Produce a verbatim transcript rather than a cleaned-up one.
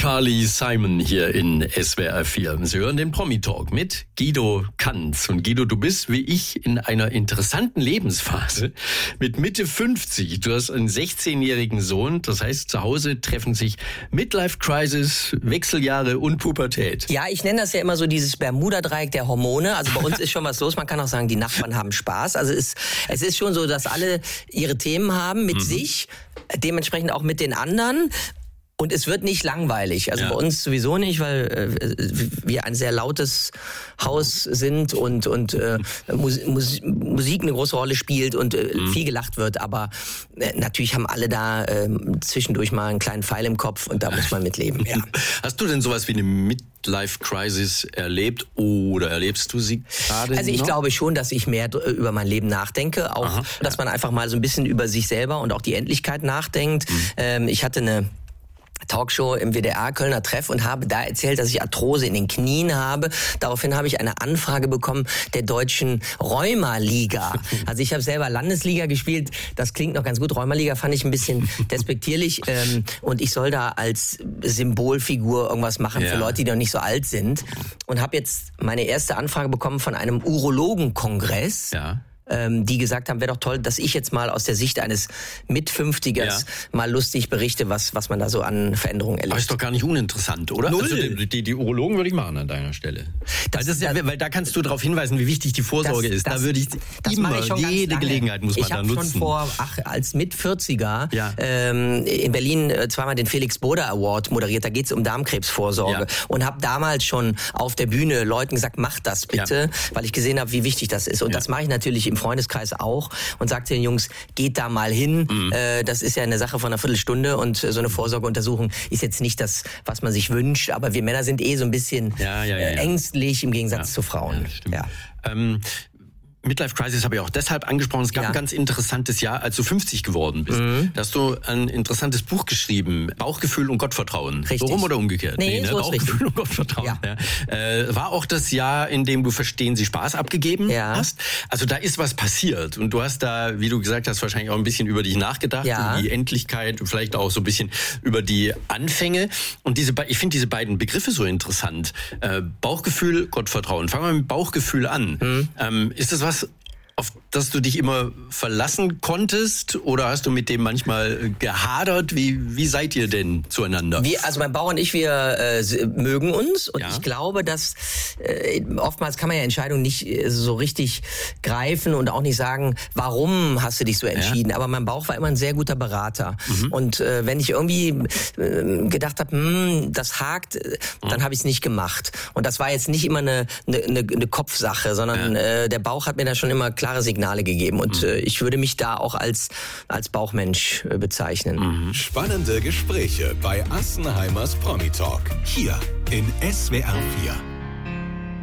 Carly Simon hier in S W R vier. Sie hören den Promi-Talk mit Guido Kanz. Und Guido, du bist wie ich in einer interessanten Lebensphase mit Mitte fünfzig. Du hast einen sechzehnjährigen Sohn. Das heißt, zu Hause treffen sich Midlife-Crisis, Wechseljahre und Pubertät. Ja, ich nenne das ja immer so dieses Bermuda-Dreieck der Hormone. Also bei uns ist schon was los. Man kann auch sagen, die Nachbarn haben Spaß. Also es, es ist schon so, dass alle ihre Themen haben mit mhm. sich, dementsprechend auch mit den anderen. Und es wird nicht langweilig. Also ja. bei uns sowieso nicht, weil äh, wir ein sehr lautes Haus sind und und äh, Mus- Mus- Musik eine große Rolle spielt und äh, mhm. viel gelacht wird. Aber äh, natürlich haben alle da äh, zwischendurch mal einen kleinen Pfeil im Kopf und da muss man mitleben. Ja. Hast du denn sowas wie eine Midlife-Crisis erlebt oder erlebst du sie gerade Also ich noch? glaube schon, dass ich mehr über mein Leben nachdenke. Auch, Aha, dass ja. man einfach mal so ein bisschen über sich selber und auch die Endlichkeit nachdenkt. Mhm. Ähm, ich hatte eine Talkshow im W D R Kölner Treff und habe da erzählt, dass ich Arthrose in den Knien habe. Daraufhin habe ich eine Anfrage bekommen der deutschen Rheuma-Liga. Also ich habe selber Landesliga gespielt. Das klingt noch ganz gut. Rheuma-Liga fand ich ein bisschen despektierlich. Ähm, und ich soll da als Symbolfigur irgendwas machen ja. für Leute, die noch nicht so alt sind. Und habe jetzt meine erste Anfrage bekommen von einem Urologenkongress. Ja. die gesagt haben, wäre doch toll, dass ich jetzt mal aus der Sicht eines Mitfünfzigers ja. mal lustig berichte, was was man da so an Veränderungen erlebt. Aber ist doch gar nicht uninteressant, oder? Null. Also die, die, die Urologen würde ich machen an deiner Stelle. Das, das ist ja, weil da kannst du darauf hinweisen, wie wichtig die Vorsorge das, ist. Das, da würde ich immer, ich jede Gelegenheit muss man ich da nutzen. Ich habe schon vor, ach, als Mitvierziger ja. ähm, in Berlin äh, zweimal den Felix Boder Award moderiert. Da geht es um Darmkrebsvorsorge. Ja. Und habe damals schon auf der Bühne Leuten gesagt, macht das bitte, ja. weil ich gesehen habe, wie wichtig das ist. Und ja. das mache ich natürlich im Freundeskreis auch. Und sagt den Jungs, geht da mal hin. Mhm. Äh, das ist ja eine Sache von einer Viertelstunde und so eine Vorsorgeuntersuchung ist jetzt nicht das, was man sich wünscht. Aber wir Männer sind eh so ein bisschen ja, ja, ja, äh, ängstlich im Gegensatz ja. zu Frauen. Ja, ja. Ähm, Midlife Crisis habe ich auch deshalb angesprochen. Es gab ja. ein ganz interessantes Jahr, als du fünfzig geworden bist. Mhm. Da hast du ein interessantes Buch geschrieben, Bauchgefühl und Gottvertrauen. Richtig. Warum oder umgekehrt? Nee, nee ne? so Bauchgefühl richtig. und Gottvertrauen. Ja. Ja. Äh, war auch das Jahr, in dem du Verstehen Sie Spaß abgegeben ja. hast. Also da ist was passiert. Und du hast da, wie du gesagt hast, wahrscheinlich auch ein bisschen über dich nachgedacht. Ja. Über die Endlichkeit und vielleicht auch so ein bisschen über die Anfänge. Und diese, ich finde diese beiden Begriffe so interessant. Äh, Bauchgefühl, Gottvertrauen. Fangen wir mit Bauchgefühl an. Mhm. Ähm, ist das was, auf das du dich immer verlassen konntest, oder hast du mit dem manchmal gehadert? Wie, wie seid ihr denn zueinander? Wir, also mein Bauer und ich, wir äh, mögen uns, und ja. ich glaube, dass äh, oftmals kann man ja Entscheidungen nicht äh, so richtig greifen und auch nicht sagen, warum hast du dich so entschieden. Ja. Aber mein Bauch war immer ein sehr guter Berater. Mhm. Und äh, wenn ich irgendwie äh, gedacht habe, hm, das hakt, äh, mhm. dann habe ich es nicht gemacht. Und das war jetzt nicht immer eine, eine, eine Kopfsache, sondern ja. äh, der Bauch hat mir da schon immer klare Signale gegeben, und mhm. äh, ich würde mich da auch als als Bauchmensch äh, bezeichnen. Mhm. Spannende Gespräche bei Assenheimers Promi Talk hier in S W R vier.